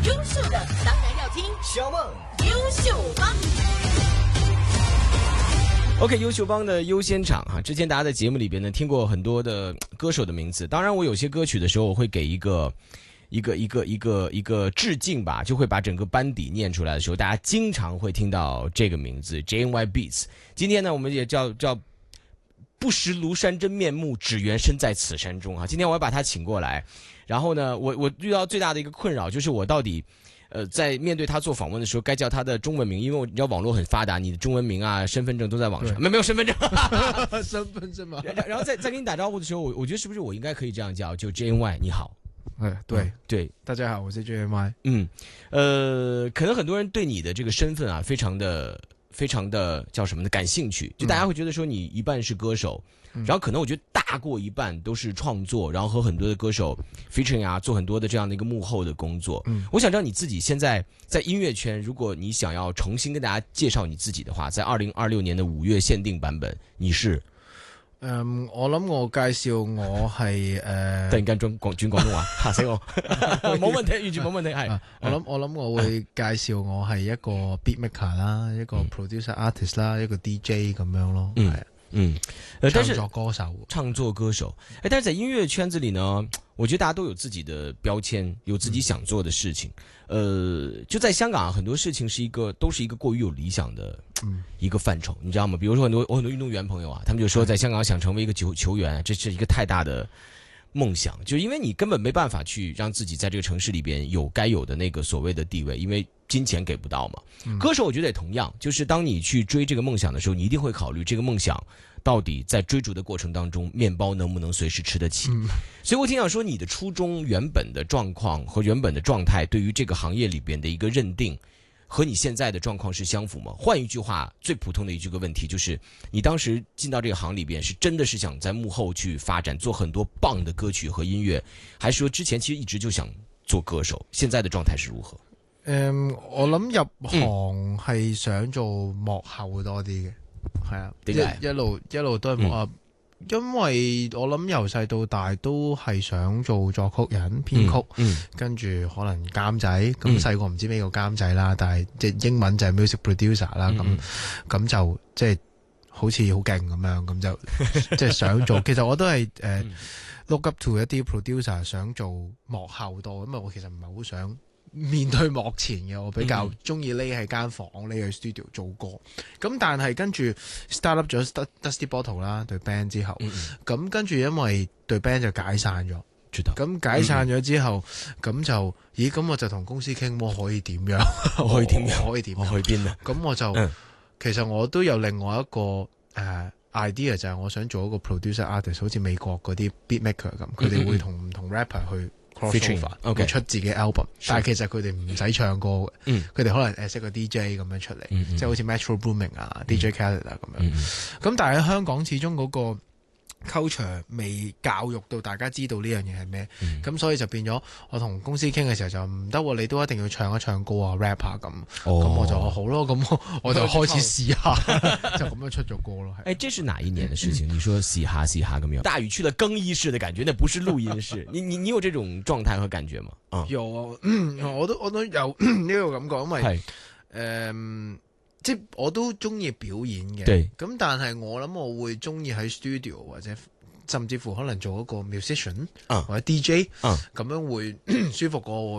优秀的当然要听小梦优秀帮。 OK， 优秀帮的优先场哈，之前大家在节目里边呢听过很多的歌手的名字，当然我有些歌曲的时候我会给一个致敬吧，就会把整个班底念出来的时候，大家经常会听到这个名字 JNY Beats。今天呢，我们也叫不识庐山真面目，只缘身在此山中啊。今天我要把他请过来，然后呢，我遇到最大的一个困扰就是我到底。在面对他做访问的时候，该叫他的中文名，因为你知道网络很发达，你的中文名啊、身份证都在网上，没有身份证， 身份证吗？ 然后在跟你打招呼的时候，我觉得是不是我应该可以这样叫，就 JNY 你好， 对，大家好，我是 JNY。 可能很多人对你的这个身份啊，非常的叫什么呢？感兴趣，就大家会觉得说你一半是歌手。然后可能我觉得大过一半都是创作，然后和很多的歌手 featuring 啊，做很多的这样的一个幕后的工作。我想知道你自己现在在音乐圈，如果你想要重新跟大家介绍你自己的话，在2026年的5月限定版本，你是？ 我諗我介紹我係突然間轉廣東話，嚇死我！冇問題，完全冇問題。係我諗我會介紹我係一個 beat maker 啦，一個 producer artist 啦，一個 DJ 咁樣咯。但是唱作歌手，但是在音乐圈子里呢，我觉得大家都有自己的标签，有自己想做的事情。就在香港啊，很多事情都是一个过于有理想的一个范畴，你知道吗？比如说我很多运动员朋友啊，他们就说在香港想成为一个球员，这是一个太大的梦想，就因为你根本没办法去让自己在这个城市里边有该有的那个所谓的地位，因为金钱给不到嘛。歌手我觉得也同样，就是当你去追这个梦想的时候，你一定会考虑这个梦想到底在追逐的过程当中，面包能不能随时吃得起。所以我挺想说，你的初衷原本的状况和原本的状态，对于这个行业里边的一个认定，和你现在的状况是相符吗？换一句话，最普通的一句个问题就是，你当时进到这个行里边，是真的是想在幕後去發展，做很多棒的歌曲和音樂，還是說之前其實一直就想做歌手？現在的狀態是如何？ 我諗入行係想做幕後多啲嘅，係啊，點解一路都係幕後？因為我諗由細到大都係想做作曲人、編曲，跟住可能監製。咁細個唔知咩叫監製啦，但係即係英文就係 music producer 啦。咁就即係好似好勁咁樣，咁就即係想做。其實我都係look up to 一啲 producer 想做幕後多，因為我其實唔係好想面對幕前嘅，我比較中意匿喺間房匿去 studio 做歌。咁但係跟住 start up 咗 Dusty Bottle 啦對 band 之後，咁跟住因為對 band 就解散咗，咁解散咗之後，咁就咁我就同公司傾，我可以點樣？我可以點？我去邊啊？咁我就其實我都有另外一個idea， 就係我想做一個 producer artist， 好似美國嗰啲 beat maker 咁，佢哋會同唔同 rapper 去會出自己 album， 但係其實佢哋唔使唱歌嘅，佢哋可能識個 DJ 咁樣出嚟，即係好似 Metro Booming 啊、DJ Khaled 啊咁樣。咁但係喺香港始終嗰個 culture 未教育到大家知道呢樣嘢係咩，咁所以就變咗我同公司傾嘅時候就唔得，你都一定要唱一唱歌啊 rap 啊咁，咁我就好咯，咁我就開始試下，就咁樣出咗歌咯。 這是哪一年的事情？你說嘻哈咁樣，大宇去了更衣室的感覺，那不是錄音室。你有這種狀態和感覺嗎？ 有，我都有呢個感覺，因為即係我都中意表演嘅，咁但係我諗我會中意喺 studio 或者甚至乎可能做一個 musician 或者 DJ，咁樣會舒服過